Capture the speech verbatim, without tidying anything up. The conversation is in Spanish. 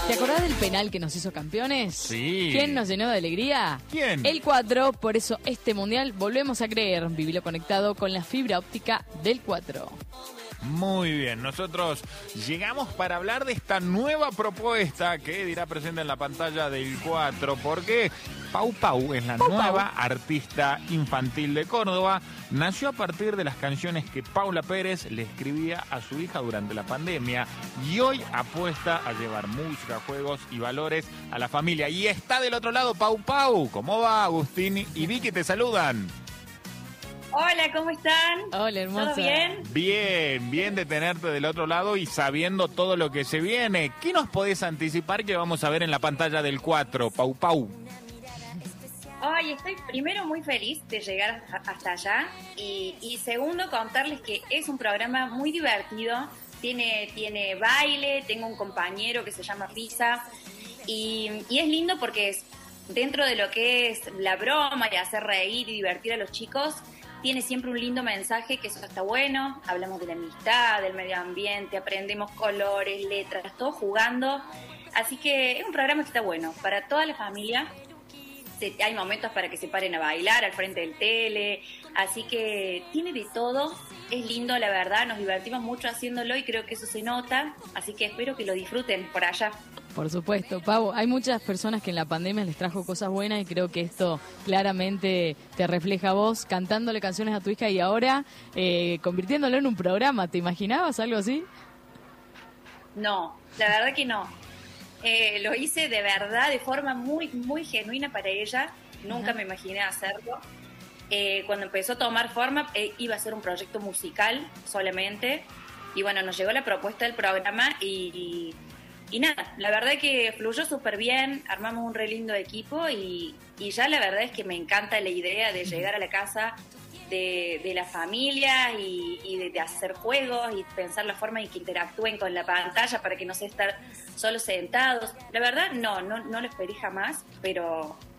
¿Te acordás del penal que nos hizo campeones? Sí. ¿Quién nos llenó de alegría? ¿Quién? El cuatro, por eso este mundial volvemos a creer. Vivilo conectado con la fibra óptica del cuatro. Muy bien, nosotros llegamos para hablar de esta nueva propuesta que dirá presente en la pantalla del cuatro, porque Pau Pau es la Pau nueva Pau. artista infantil de Córdoba. Nació a partir de las canciones que Paula Pérez le escribía a su hija durante la pandemia y hoy apuesta a llevar música, juegos y valores a la familia. Y está del otro lado Pau Pau. ¿Cómo va, Agustín y Vicky? Te saludan. Hola, ¿cómo están? Hola, hermosa. ¿Todo bien? Bien, bien de tenerte del otro lado y sabiendo todo lo que se viene. ¿Qué nos podés anticipar que vamos a ver en la pantalla del cuatro, Pau Pau? Ay, estoy primero muy feliz de llegar hasta- hasta allá y, y segundo contarles que es un programa muy divertido. Tiene, tiene baile, tengo un compañero que se llama Pisa y, y es lindo porque es, dentro de lo que es la broma y hacer reír y divertir a los chicos, tiene siempre un lindo mensaje, que eso está bueno. Hablamos de la amistad, del medio ambiente, aprendemos colores, letras, todo jugando. Así que es un programa que está bueno para toda la familia. Se- hay momentos para que se paren a bailar al frente del tele, así que tiene de todo, es lindo la verdad, nos divertimos mucho haciéndolo y creo que eso se nota, así que espero que lo disfruten por allá. Por supuesto, Pau. Hay muchas personas que en la pandemia les trajo cosas buenas y creo que esto claramente te refleja a vos cantándole canciones a tu hija y ahora eh, convirtiéndolo en un programa. ¿Te imaginabas algo así? No, la verdad que no. Eh, lo hice de verdad, de forma muy, muy genuina para ella, nunca Ajá. me imaginé hacerlo. Eh, cuando empezó a tomar forma, eh, iba a ser un proyecto musical solamente. Y bueno, nos llegó la propuesta del programa y, y, y nada, la verdad que fluyó súper bien, armamos un re lindo equipo y, y ya la verdad es que me encanta la idea de llegar a la casa de, de la familia y, y de, de hacer juegos y pensar la forma en que interactúen con la pantalla para que no se estar solo sentados. La verdad, no, no, no lo esperé jamás, pero